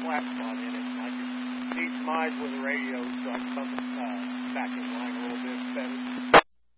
flat spot in it. And I just need some eyes with a radio so I can bump it